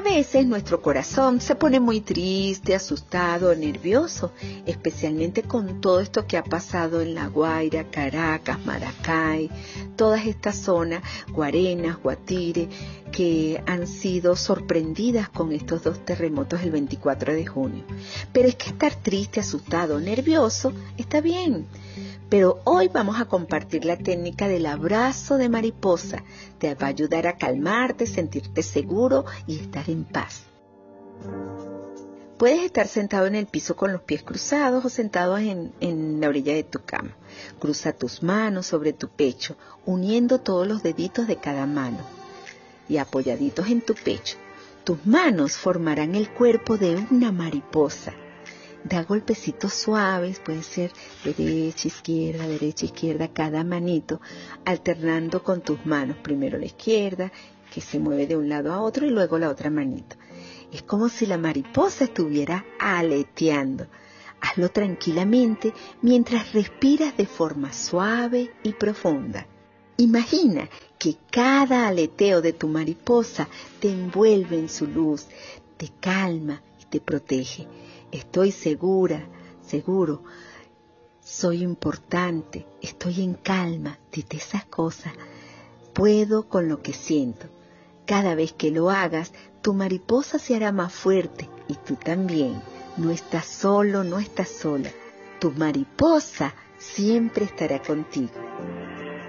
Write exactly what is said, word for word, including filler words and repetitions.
veces nuestro corazón se pone muy triste, asustado, nervioso, especialmente con todo esto que ha pasado en La Guaira, Caracas, Maracay, todas estas zonas, Guarenas, Guatire, que han sido sorprendidas con estos dos terremotos el veinticuatro de junio. Pero es que estar triste, asustado, nervioso, está bien. Pero hoy vamos a compartir la técnica del abrazo de mariposa. Te va a ayudar a calmarte, sentirte seguro y estar en paz. Puedes estar sentado en el piso con los pies cruzados o sentado en, en la orilla de tu cama. Cruza tus manos sobre tu pecho, uniendo todos los deditos de cada mano y apoyaditos en tu pecho. Tus manos formarán el cuerpo de una mariposa. Da golpecitos suaves, puede ser derecha, izquierda, derecha, izquierda, cada manito, alternando con tus manos. Primero la izquierda, que se mueve de un lado a otro, y luego la otra manito. Es como si la mariposa estuviera aleteando. Hazlo tranquilamente mientras respiras de forma suave y profunda. Imagina que cada aleteo de tu mariposa te envuelve en su luz, te calma y te protege. Estoy segura, seguro, soy importante, estoy en calma, dite esas cosas, puedo con lo que siento. Cada vez que lo hagas, tu mariposa se hará más fuerte y tú también. No estás solo, no estás sola. Tu mariposa siempre estará contigo.